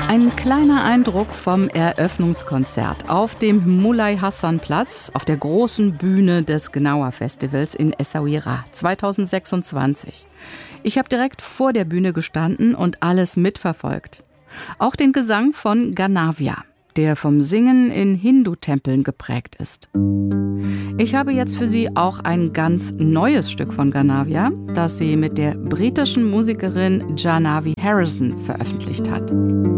Ein kleiner Eindruck vom Eröffnungskonzert auf dem Mulay Hassan Platz auf der großen Bühne des Gnawa Festivals in Essaouira 2026. Ich habe direkt vor der Bühne gestanden und alles mitverfolgt. Auch den Gesang von Ganavia, der vom Singen in Hindu-Tempeln geprägt ist. Ich habe jetzt für Sie auch ein ganz neues Stück von Ganavia, das sie mit der britischen Musikerin Janavi Harrison veröffentlicht hat.